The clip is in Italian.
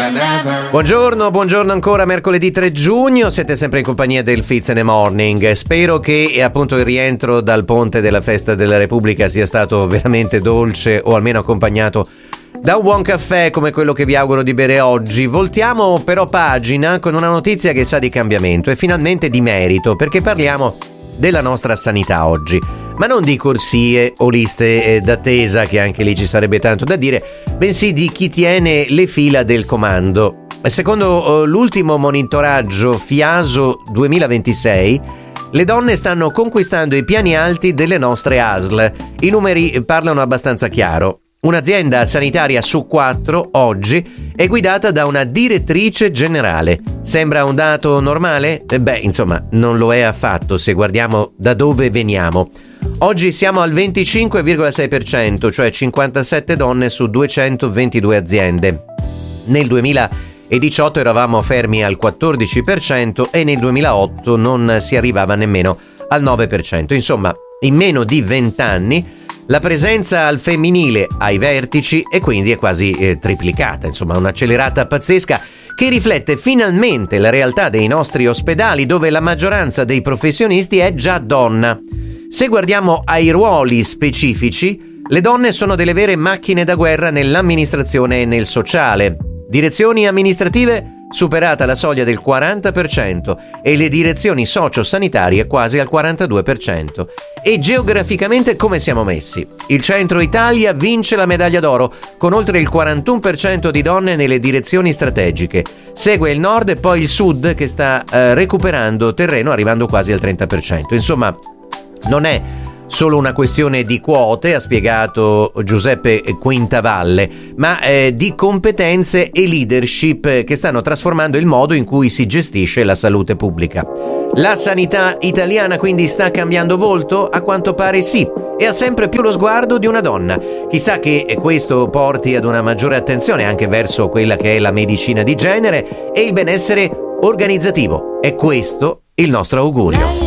Buongiorno ancora, mercoledì 3 giugno, siete sempre in compagnia del Fizz in the Morning. Spero che appunto il rientro dal ponte della Festa della Repubblica sia stato veramente dolce o almeno accompagnato da un buon caffè come quello che vi auguro di bere oggi. Voltiamo però pagina con una notizia che sa di cambiamento e finalmente di merito, perché parliamo della nostra sanità oggi, ma non di corsie o liste d'attesa, che anche lì ci sarebbe tanto da dire, bensì di chi tiene le fila del comando. Secondo l'ultimo monitoraggio FIASO 2026, le donne stanno conquistando i piani alti delle nostre ASL. I numeri parlano abbastanza chiaro. Un'azienda sanitaria su 4 oggi è guidata da una direttrice generale. Sembra un dato normale? Insomma, non lo è affatto se guardiamo da dove veniamo. Oggi siamo al 25,6%, cioè 57 donne su 222 aziende. Nel 2018 eravamo fermi al 14% e nel 2008 non si arrivava nemmeno al 9%. Insomma, in meno di 20 anni la presenza al femminile ai vertici e quindi è quasi triplicata, insomma un'accelerata pazzesca che riflette finalmente la realtà dei nostri ospedali, dove la maggioranza dei professionisti è già donna. Se guardiamo ai ruoli specifici, le donne sono delle vere macchine da guerra nell'amministrazione e nel sociale. Direzioni amministrative superata la soglia del 40% e le direzioni socio-sanitarie quasi al 42%. E geograficamente come siamo messi? Il centro Italia vince la medaglia d'oro con oltre il 41% di donne nelle direzioni strategiche. Segue il nord e poi il sud che sta recuperando terreno arrivando quasi al 30%. Insomma, non è solo una questione di quote, ha spiegato Giuseppe Quintavalle, ma di competenze e leadership che stanno trasformando il modo in cui si gestisce la salute pubblica. La sanità italiana quindi sta cambiando volto? A quanto pare sì, e ha sempre più lo sguardo di una donna. Chissà che questo porti ad una maggiore attenzione anche verso quella che è la medicina di genere e il benessere organizzativo. È questo il nostro augurio.